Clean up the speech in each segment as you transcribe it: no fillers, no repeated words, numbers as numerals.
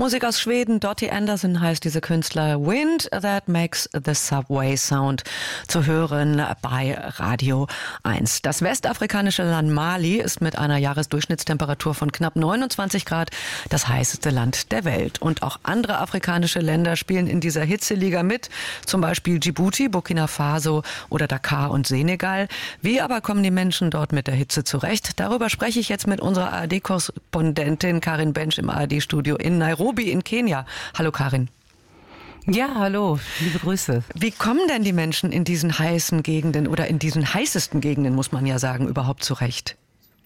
Musik aus Schweden, Dottie Anderson heißt diese Künstler. Wind That Makes the Subway Sound, zu hören bei Radio 1. Das westafrikanische Land Mali ist mit einer Jahresdurchschnittstemperatur von knapp 29 Grad das heißeste Land der Welt. Und auch andere afrikanische Länder spielen in dieser Hitzeliga mit, zum Beispiel Djibouti, Burkina Faso oder Dakar und Senegal. Wie aber kommen die Menschen dort mit der Hitze zurecht? Darüber spreche ich jetzt mit unserer ARD-Korrespondentin Karin Bensch im ARD-Studio in Nairobi in Kenia. Hallo Karin. Ja, hallo, liebe Grüße. Wie kommen denn die Menschen in diesen heißen Gegenden oder in diesen heißesten Gegenden, muss man ja sagen, überhaupt zurecht?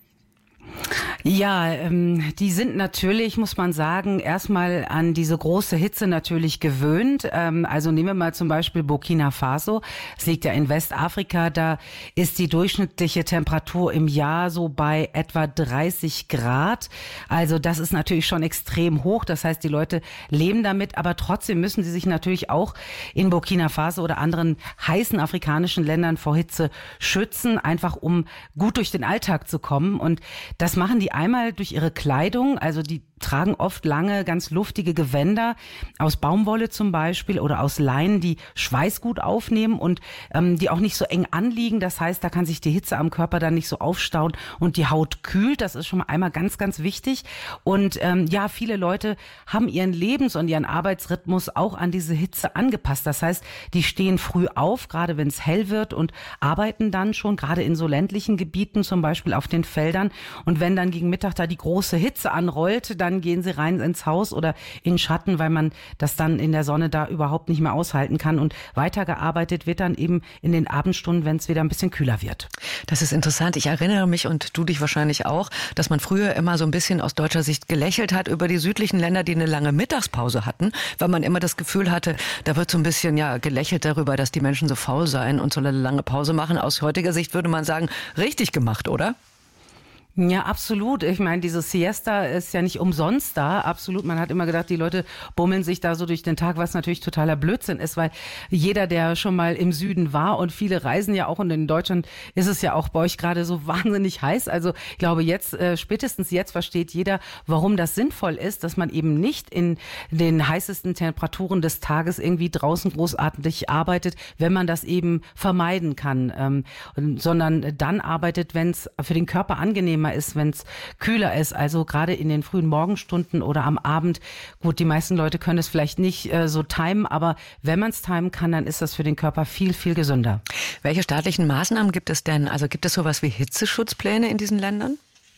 Ja, die sind natürlich, muss man sagen, erstmal an diese große Hitze natürlich gewöhnt. Also nehmen wir mal zum Beispiel Burkina Faso. Es liegt ja in Westafrika. Da ist die durchschnittliche Temperatur im Jahr so bei etwa 30 Grad. Also das ist natürlich schon extrem hoch. Das heißt, die Leute leben damit. Aber trotzdem müssen sie sich natürlich auch in Burkina Faso oder anderen heißen afrikanischen Ländern vor Hitze schützen, einfach um gut durch den Alltag zu kommen. Und das machen die einmal durch ihre Kleidung, also die tragen oft lange, ganz luftige Gewänder aus Baumwolle zum Beispiel oder aus Leinen, die Schweiß gut aufnehmen und die auch nicht so eng anliegen. Das heißt, da kann sich die Hitze am Körper dann nicht so aufstauen und die Haut kühlt. Das ist schon mal einmal ganz, ganz wichtig. Und ja, viele Leute haben ihren Lebens- und ihren Arbeitsrhythmus auch an diese Hitze angepasst. Das heißt, die stehen früh auf, gerade wenn es hell wird und arbeiten dann schon, gerade in so ländlichen Gebieten, zum Beispiel auf den Feldern. Und wenn dann gegen Mittag da die große Hitze anrollt, dann gehen sie rein ins Haus oder in Schatten, weil man das dann in der Sonne da überhaupt nicht mehr aushalten kann. Und weitergearbeitet wird dann eben in den Abendstunden, wenn es wieder ein bisschen kühler wird. Das ist interessant. Ich erinnere mich, und du dich wahrscheinlich auch, dass man früher immer so ein bisschen aus deutscher Sicht gelächelt hat über die südlichen Länder, die eine lange Mittagspause hatten, weil man immer das Gefühl hatte, da wird so ein bisschen gelächelt darüber, dass die Menschen so faul seien und so eine lange Pause machen. Aus heutiger Sicht würde man sagen, richtig gemacht, oder? Ja, absolut. Ich meine, diese Siesta ist ja nicht umsonst da. Absolut. Man hat immer gedacht, die Leute bummeln sich da so durch den Tag, was natürlich totaler Blödsinn ist, weil jeder, der schon mal im Süden war und viele reisen ja auch und in Deutschland ist es ja auch bei euch gerade so wahnsinnig heiß. Also ich glaube jetzt, spätestens jetzt versteht jeder, warum das sinnvoll ist, dass man eben nicht in den heißesten Temperaturen des Tages irgendwie draußen großartig arbeitet, wenn man das eben vermeiden kann, sondern dann arbeitet, wenn es für den Körper angenehmer ist, wenn es kühler ist, also gerade in den frühen Morgenstunden oder am Abend. Gut, die meisten Leute können es vielleicht nicht so timen, aber wenn man es timen kann, dann ist das für den Körper viel, viel gesünder. Welche staatlichen Maßnahmen gibt es denn? Also gibt es sowas wie Hitzeschutzpläne in diesen Ländern?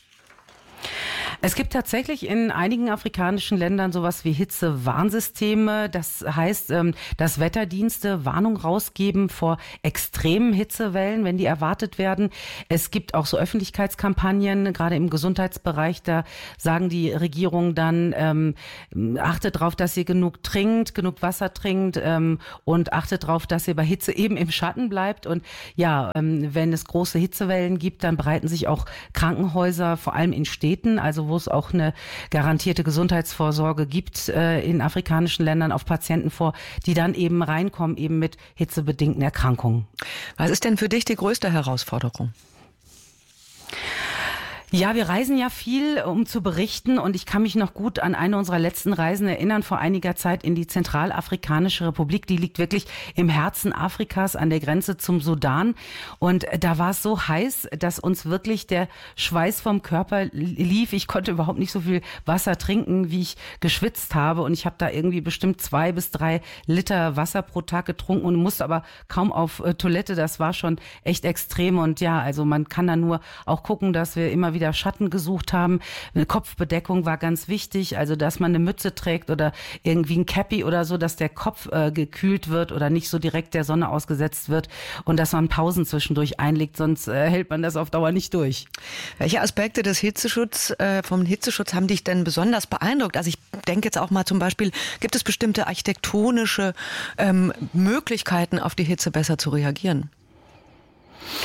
Es gibt tatsächlich in einigen afrikanischen Ländern sowas wie Hitzewarnsysteme. Das heißt, dass Wetterdienste Warnung rausgeben vor extremen Hitzewellen, wenn die erwartet werden. Es gibt auch so Öffentlichkeitskampagnen, gerade im Gesundheitsbereich. Da sagen die Regierungen dann, achtet darauf, dass ihr genug trinkt, genug Wasser trinkt und achtet darauf, dass ihr bei Hitze eben im Schatten bleibt. Und ja, wenn es große Hitzewellen gibt, dann bereiten sich auch Krankenhäuser, vor allem in Städten, also wo es auch eine garantierte Gesundheitsvorsorge gibt in afrikanischen Ländern, auf Patienten vor, die dann eben reinkommen, eben mit hitzebedingten Erkrankungen. Was ist denn für dich die größte Herausforderung? Ja, wir reisen ja viel, um zu berichten, und ich kann mich noch gut an eine unserer letzten Reisen erinnern, vor einiger Zeit in die Zentralafrikanische Republik. Die liegt wirklich im Herzen Afrikas an der Grenze zum Sudan, und da war es so heiß, dass uns wirklich der Schweiß vom Körper lief. Ich konnte überhaupt nicht so viel Wasser trinken, wie ich geschwitzt habe, und ich habe da irgendwie bestimmt 2 bis 3 Liter Wasser pro Tag getrunken und musste aber kaum auf Toilette. Das war schon echt extrem, und ja, also man kann da nur auch gucken, dass wir immer wieder Schatten gesucht haben. Eine Kopfbedeckung war ganz wichtig, also dass man eine Mütze trägt oder irgendwie ein Cappy oder so, dass der Kopf gekühlt wird oder nicht so direkt der Sonne ausgesetzt wird, und dass man Pausen zwischendurch einlegt, sonst hält man das auf Dauer nicht durch. Welche Aspekte des vom Hitzeschutz haben dich denn besonders beeindruckt? Also ich denke jetzt auch mal zum Beispiel, gibt es bestimmte architektonische Möglichkeiten, auf die Hitze besser zu reagieren?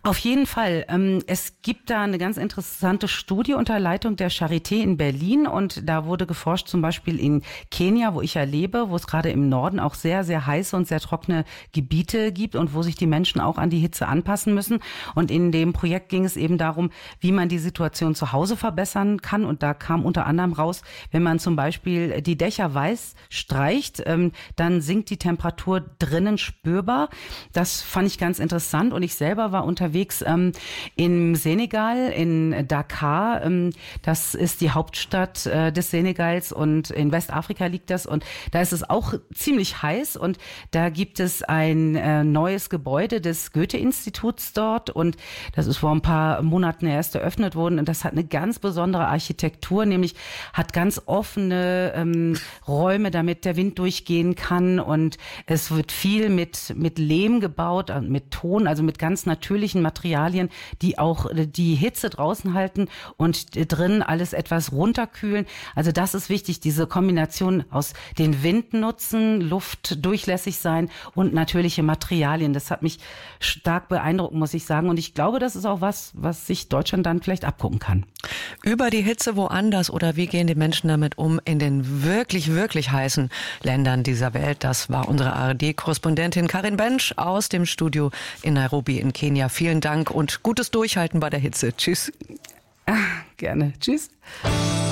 Auf jeden Fall. Es gibt da eine ganz interessante Studie unter Leitung der Charité in Berlin und da wurde geforscht, zum Beispiel in Kenia, wo ich ja lebe, wo es gerade im Norden auch sehr, sehr heiße und sehr trockene Gebiete gibt und wo sich die Menschen auch an die Hitze anpassen müssen. Und in dem Projekt ging es eben darum, wie man die Situation zu Hause verbessern kann. Und da kam unter anderem raus, wenn man zum Beispiel die Dächer weiß streicht, dann sinkt die Temperatur drinnen spürbar. Das fand ich ganz interessant und ich selber war unterwegs im Senegal, in Dakar. Das ist die Hauptstadt des Senegals und in Westafrika liegt das. Und da ist es auch ziemlich heiß und da gibt es ein neues Gebäude des Goethe-Instituts dort und das ist vor ein paar Monaten erst eröffnet worden und das hat eine ganz besondere Architektur, nämlich hat ganz offene Räume, damit der Wind durchgehen kann und es wird viel mit Lehm gebaut, mit Ton, also mit ganz natürlichen Materialien, die auch die Hitze draußen halten und drin alles etwas runterkühlen. Also das ist wichtig, diese Kombination aus den Wind nutzen, Luft durchlässig sein und natürliche Materialien. Das hat mich stark beeindruckt, muss ich sagen. Und ich glaube, das ist auch was sich Deutschland dann vielleicht abgucken kann. Über die Hitze woanders oder wie gehen die Menschen damit um in den wirklich, wirklich heißen Ländern dieser Welt? Das war unsere ARD-Korrespondentin Karin Bensch aus dem Studio in Nairobi in Kenia. Vielen Dank und gutes Durchhalten bei der Hitze. Tschüss. Gerne. Tschüss.